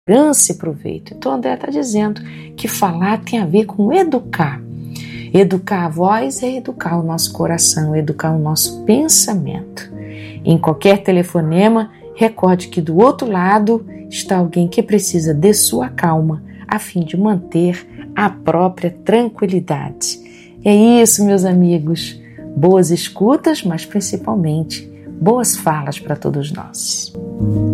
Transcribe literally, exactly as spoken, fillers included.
segurança e proveito. Então André está dizendo que falar tem a ver com educar. Educar a voz é educar o nosso coração, educar o nosso pensamento. Em qualquer telefonema, recorde que do outro lado está alguém que precisa de sua calma, a fim de manter a própria tranquilidade. É isso, meus amigos. Boas escutas, mas principalmente boas falas para todos nós.